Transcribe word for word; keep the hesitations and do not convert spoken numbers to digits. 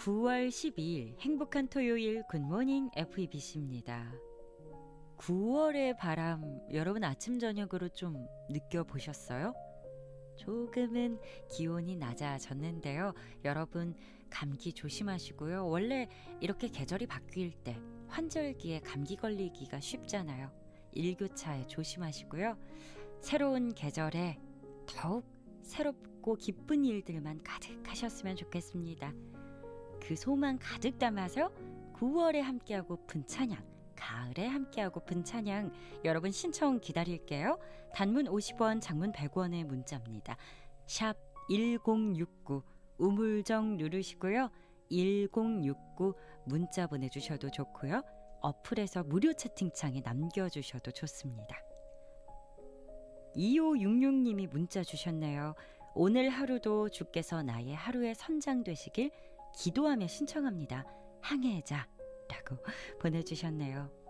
구월 십이일 행복한 토요일 굿모닝 에프이비씨입니다. 구월의 바람 여러분 아침 저녁으로 좀 느껴보셨어요? 조금은 기온이 낮아졌는데요. 여러분 감기 조심하시고요. 원래 이렇게 계절이 바뀔 때 환절기에 감기 걸리기가 쉽잖아요. 일교차에 조심하시고요. 새로운 계절에 더욱 새롭고 기쁜 일들만 가득하셨으면 좋겠습니다. 그 소망 가득 담아서 구월에 함께하고픈 찬양, 가을에 함께하고픈 찬양 여러분 신청 기다릴게요. 단문 오십 원, 장문 백 원의 문자입니다. 샵 일공육구 우물정 누르시고요. 일공육구 문자 보내주셔도 좋고요. 어플에서 무료 채팅창에 남겨주셔도 좋습니다. 이오육육님이 문자 주셨네요. 오늘 하루도 주께서 나의 하루의 선장 되시길 기도하며 신청합니다. 항해자 라고 보내주셨네요.